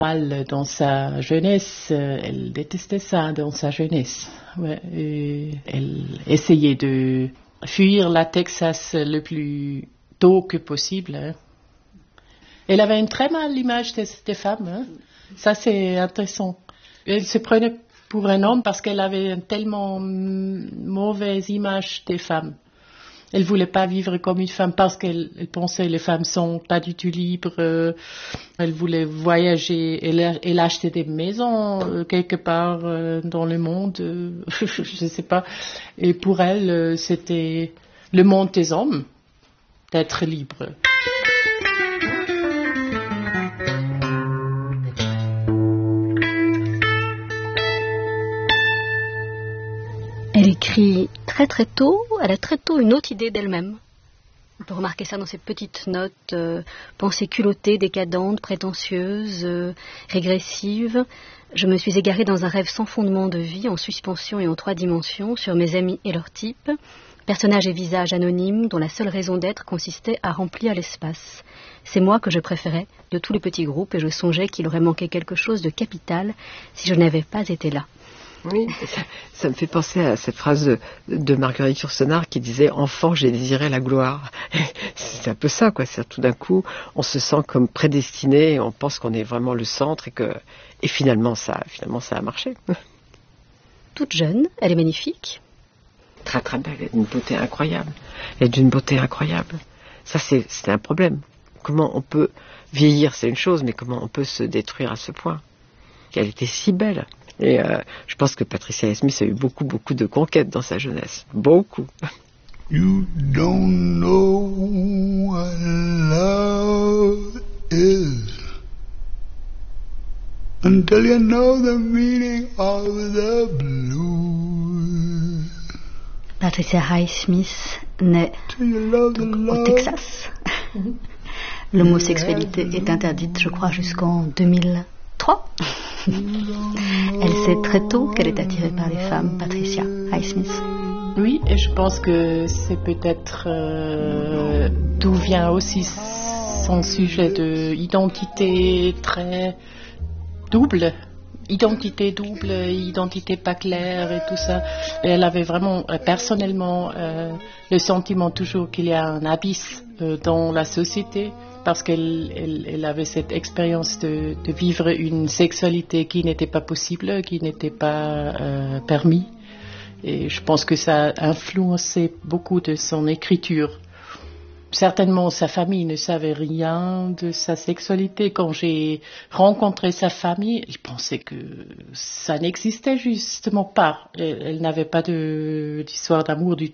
mal dans sa jeunesse. Elle détestait ça dans sa jeunesse. Ouais, et elle essayait de fuir la Texas le plus tôt que possible. Hein. Elle avait une très mauvaise image des femmes. Hein. Ça, c'est intéressant. Elle se prenait pour un homme parce qu'elle avait une tellement mauvaise image des femmes. Elle voulait pas vivre comme une femme parce qu'elle pensait que les femmes sont pas du tout libres. Elle voulait voyager. Elle achetait des maisons quelque part dans le monde. Je sais pas. Et pour elle, c'était le monde des hommes d'être libre. Elle écrit très très tôt, elle a très tôt une autre idée d'elle-même. On peut remarquer ça dans ses petites notes, pensées culottées, décadentes, prétentieuses, régressives. Je me suis égarée dans un rêve sans fondement de vie, en suspension et en 3 dimensions, sur mes amis et leur type. Personnages et visages anonymes dont la seule raison d'être consistait à remplir l'espace. C'est moi que je préférais de tous les petits groupes et je songeais qu'il aurait manqué quelque chose de capital si je n'avais pas été là. Oui, ça me fait penser à cette phrase de Marguerite Yourcenar qui disait « Enfant, j'ai désiré la gloire ». C'est un peu ça, quoi. C'est tout d'un coup, on se sent comme prédestiné, on pense qu'on est vraiment le centre et finalement, ça a marché. Toute jeune, elle est magnifique. Très très belle, elle est d'une beauté incroyable. Elle est d'une beauté incroyable. Ça, c'est un problème. Comment on peut vieillir, c'est une chose, mais comment on peut se détruire à ce point? Elle était si belle. Et je pense que Patricia Highsmith a eu beaucoup de conquêtes dans sa jeunesse. Beaucoup. You don't know what love is until you know the meaning of the blues. Patricia Highsmith naît au Texas. L'homosexualité est interdite, je crois, jusqu'en 2003. Elle sait très tôt qu'elle est attirée par les femmes, Patricia Highsmith. Oui, et je pense que c'est peut-être d'où vient aussi son sujet d'identité très double. Identité double, identité pas claire et tout ça. Et elle avait vraiment, personnellement, le sentiment toujours qu'il y a un abysse dans la société. Parce qu'elle avait cette expérience de vivre une sexualité qui n'était pas possible, qui n'était pas permis. Et je pense que ça a influencé beaucoup de son écriture. Certainement, sa famille ne savait rien de sa sexualité. Quand j'ai rencontré sa famille, ils pensaient que ça n'existait justement pas. Elle n'avait pas d'histoire d'amour du